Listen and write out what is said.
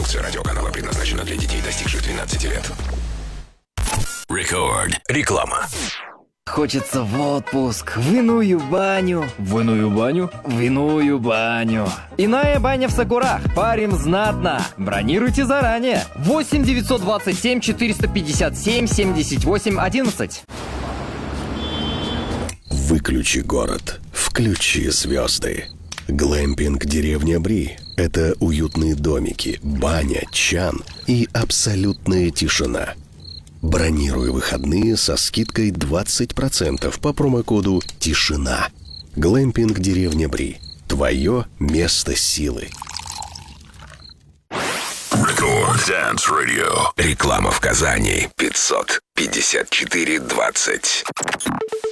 Продукция радиоканала предназначена для детей, достигших 12 лет. Record. Реклама. Хочется в отпуск, в иную баню. В иную баню? В иную баню. Иная баня в Сокурах. Парим знатно. Бронируйте заранее. 8 927 457 78 11. Выключи город, включи звезды. Глэмпинг «Деревня Бри» — это уютные домики, баня, чан и абсолютная тишина. Бронируй выходные со скидкой 20% по промокоду «Тишина». Глэмпинг «Деревня Бри» — твое место силы. Record Dance Radio. Реклама в Казани. 554-20.